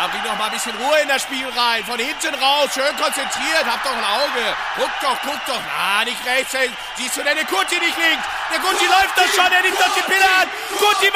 Ja, bring doch mal ein bisschen Ruhe in das Spiel rein. Von hinten raus, schön konzentriert. Hab doch ein Auge. Guck doch. Na, nicht rechts. Siehst du denn den Kunti nicht links? Der Kunti läuft doch schon, der nimmt doch die Pille an. Kunti